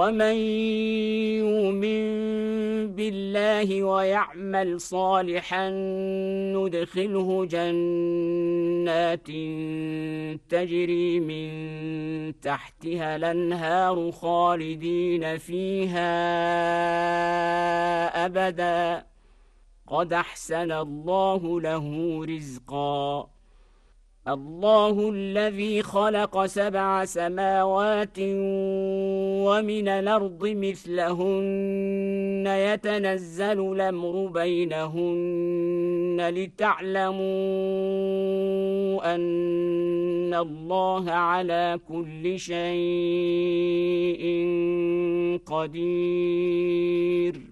ومن يؤمن بالله ويعمل صالحا ندخله جنات تجري من تحتها الأنهار خالدين فيها أبدا قد أحسن الله له رزقا. الله الذي خلق 7 سماوات ومن الأرض مثلهن يتنزل الأمر بينهن لتعلموا أن الله على كل شيء قدير.